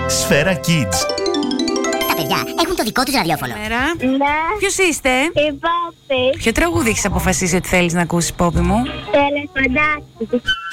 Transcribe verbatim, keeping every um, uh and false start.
Σφαίρα Kids. Τα παιδιά έχουν το δικό τους ραδιόφωνο. Μέρα. Ναι. Ποιος είστε? Η Πόπη. Ποιο τραγούδι έχεις αποφασίσει ότι θέλεις να ακούσεις, Πόπη μου? Τελεφαντάκι.